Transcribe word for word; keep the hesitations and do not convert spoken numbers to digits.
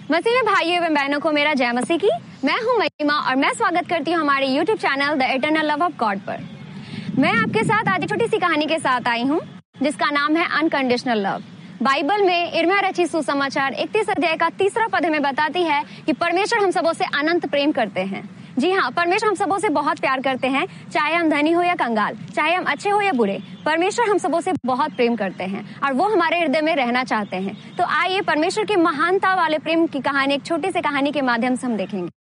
मसीह में भाइयों एवं बहनों को मेरा जय मसीह की। मैं हूं महिमा और मैं स्वागत करती हूं हमारे YouTube channel the eternal love of God पर। मैं आपके साथ आज एक छोटी सी कहानी के साथ आई हूं जिसका नाम है अनकंडीशनल लव। बाइबल में इर्मिया रचित सुसमाचार इकतीस अध्याय का तीसरा पद हमें बताती है कि परमेश्वर हम सबों से अनंत प्रेम करते हैं। जी हाँ, परमेश्वर हम सबों से बहुत प्यार करते हैं, चाहे हम धनी हो या कंगाल, चाहे हम अच्छे हो या बुरे। परमेश्वर हम सबों से बहुत प्रेम करते हैं और वो हमारे हृदय में रहना चाहते हैं। तो आइए परमेश्वर की महानता वाले प्रेम की कहानी एक छोटी सी कहानी के माध्यम से हम देखेंगे।